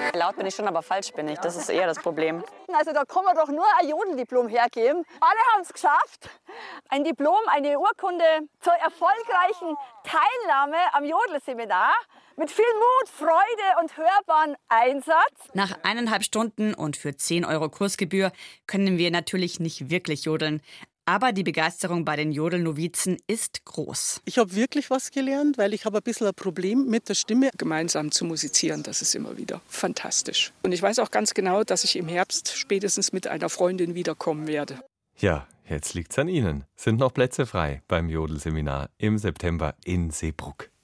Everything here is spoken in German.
Laut bin ich schon, aber falsch bin ich. Das ist eher das Problem. Also da kann man doch nur ein Jodeldiplom hergeben. Alle haben es geschafft. Ein Diplom, eine Urkunde zur erfolgreichen Teilnahme am Jodelseminar. Mit viel Mut, Freude und hörbaren Einsatz. Nach 1,5 Stunden und für 10 € Kursgebühr können wir natürlich nicht wirklich jodeln. Aber die Begeisterung bei den Jodelnovizen ist groß. Ich habe wirklich was gelernt, weil ich habe ein bisschen ein Problem mit der Stimme. Gemeinsam zu musizieren, das ist immer wieder fantastisch. Und ich weiß auch ganz genau, dass ich im Herbst spätestens mit einer Freundin wiederkommen werde. Ja, jetzt liegt's an Ihnen. Sind noch Plätze frei beim Jodelseminar im September in Seebrugg.